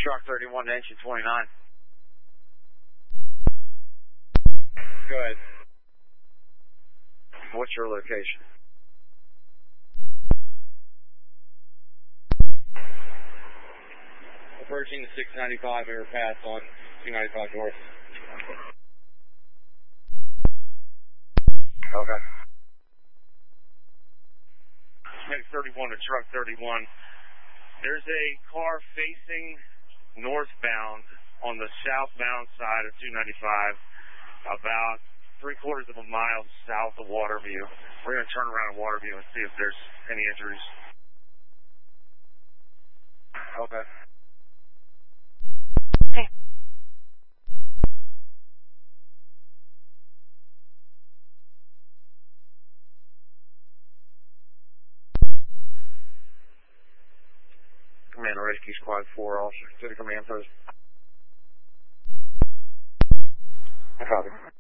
Truck 31 to engine 29. Go ahead. What's your location? Approaching the 695 overpass on 295 North. Okay. Medic 31 to Truck 31. There's a car facing northbound on the southbound side of 295, about 3/4 of a mile south of Waterview. We're going to turn around at Waterview and see if there's any injuries. Okay. Okay. Command Rescue Squad 4, officer to the command post. I copy.